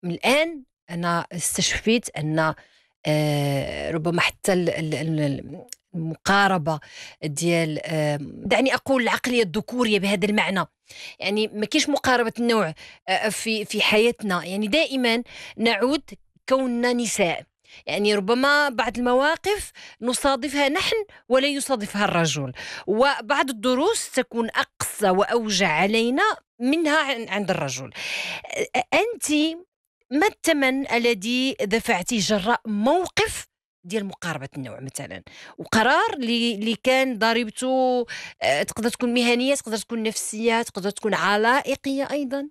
من الآن أنا استشفيت أن ربما حتى المقاربة ديال دعني أقول العقلية الذكورية بهذا المعنى، يعني ما كاينش مقاربة النوع في حياتنا، يعني دائمًا نعود كوننا نساء، يعني ربما بعض المواقف نصادفها نحن ولا يصادفها الرجل، وبعض الدروس تكون أقسى وأوجع علينا منها عند الرجل. أنتِ ما الثمن الذي دفعتيه جراء موقف ديال مقاربة النوع مثلًا، وقرار اللي كان ضريبته تقدر تكون مهنية، تقدر تكون نفسية، تقدر تكون علائقية أيضًا؟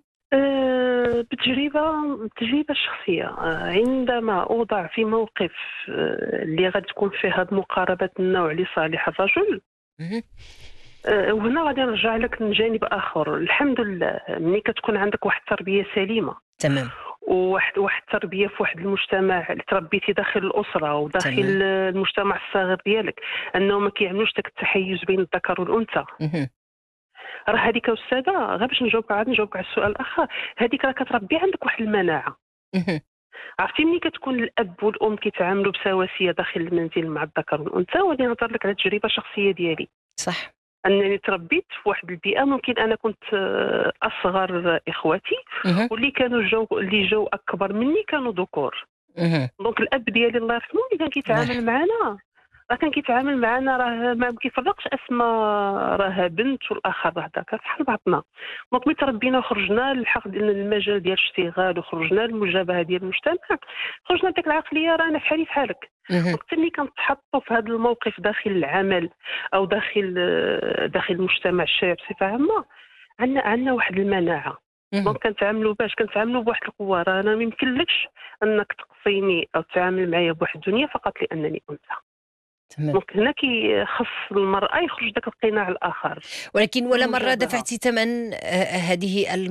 بتجربة شخصية. عندما أوضع في موقف اللي غتكون فيه هاد مقاربة النوع لصالح الرجل. اهم، وهنا غادي نرجع لك من جانب آخر. الحمد لله ملي كتكون عندك واحد التربية سليمة، تمام، وواحد التربية في واحد المجتمع اللي تربيتي داخل الأسرة وداخل تمام، المجتمع الصغير ديالك، أنه ما كيعملوش داك التحيز بين الذكر والأنثى. اهم، راه هذيك أستاذة غير باش نجاوبك على السؤال الآخر، هذيك راه كتربي عندك واحد المناعة. اهم، عرفتي ملي كتكون الأب والأم كيتعاملوا بسواسية داخل المنزل مع الذكر والأنثى. وغادي نهضر لك على التجربة الشخصية ديالي، صح، أنني تربيت في واحد البيئة. ممكن أنا كنت أصغر إخواتي، اهم، اللي جاو أكبر مني كانوا ذكور. اهم، دونك الأب ديالي الله يرحمه ملي كان الله كيتعامل يرحمه، معانا، راه ما كيفرقش اسماء، راه بنت والآخر راه ذكر بحال بعضنا. دونك ملي تربينا وخرجنا للحق ديال المجال ديال الاشتغال وخرجنا للمجابهة ديال المجتمع، خرجنا بديك العقلية رانا بحالي بحالك. اهم، دونك حتى ملي كنتحطوا في هذا الموقف داخل العمل أو داخل المجتمع الشائع بصفة عامة، عندنا واحد المناعة. اهم، دونك كنتعاملوا بواحد القوة. راه أنا ما يمكنلكش أنك تقصيني أو تتعامل معايا بواحد الدنيا فقط لأنني أنثى. تمام. دونك هنا كيخص المرأة يخرج داك القناع الآخر ولكن ولا مرة بالمجابهة. دفعتِ ثمن هذه